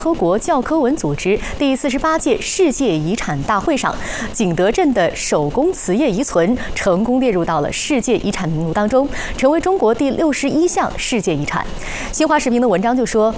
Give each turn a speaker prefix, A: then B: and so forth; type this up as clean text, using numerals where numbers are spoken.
A: 联合国教科文组织第48届世界遗产大会上，景德镇的手工瓷业遗存成功列入到了世界遗产名录当中，成为中国第61项世界遗产。新华视频的文章就说，